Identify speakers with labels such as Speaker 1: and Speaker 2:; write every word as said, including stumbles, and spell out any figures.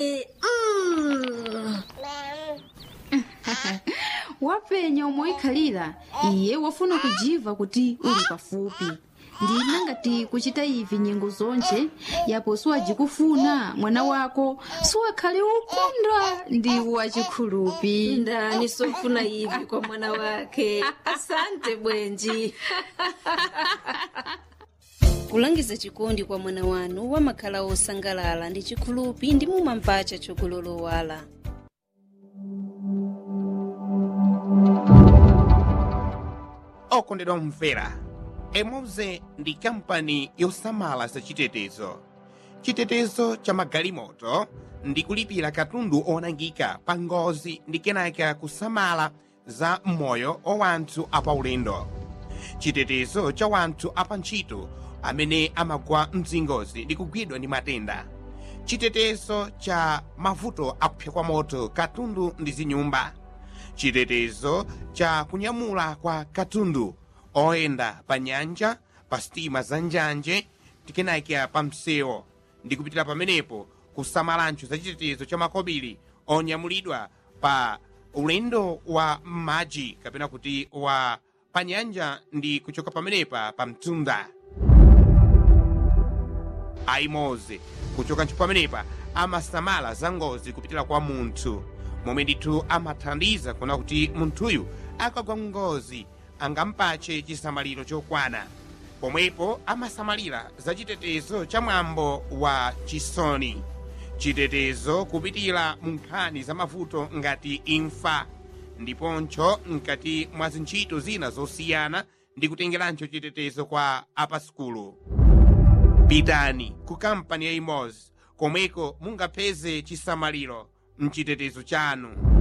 Speaker 1: wapenya umoikhalira iye wafuna kujiva kuti uli pafupi ndina ngati kuchita ivi nyengo zonje yapo siwajikufuna mwana wako siwakhale ukunda ndi wachikhulupi.
Speaker 2: ndani sofuna ivi kwa mwana wake. Asante bwenji. kulangiza chikondi kwa mwana wanu wamakhala osangalala ndi chikhulupi ndi mumamvacha chokulolowala.
Speaker 3: okondedwa mvera, emoze ndi kampani yosamala za chitetezo. chitetezo cha magalimoto ndi kulipira katundu onangika pa ngozi ndi kenaka kusamala za moyo wa wanthu apaulendo. chitetezo cha wanthu apantchito amene amagwa mzingozi ndi kugwidwa ndi matenda. chitetezo cha mavuto akupsa kwa moto katundu ndi zinyumba. chitetezo cha kunyamula kwa katundu oyenda pa nyanja, pa sitima za njanje tikenaka pa msewu ndi kupitira pamenepo kusamalancho za chitetezo cha makobiri onyamulidwa pa ulendo wa m'madzi kapena kuti wa pa nyanja ndi kuchoka pamenepa pa mtunda. aimoze kuchoka ntcho pamenepa amasamala za ngozi kupitira kwa munthu momwe ndithu amathandiza kuona kuti munthuyu akagwa ngozi angampache chisamaliro chokwana. pomwepo amasamalira za chitetezo cha mwambo wa chisoni. chitetezo kupitira mu nkhani za mavuto ngati imfa ndiponcho mkati mwa zintchito zina zosiyana ndi kutengerancho chitetezo kwa apaskulu. pitani ku kampani ya imoze komweko mungapeze chisamaliro mchitetezo chanu.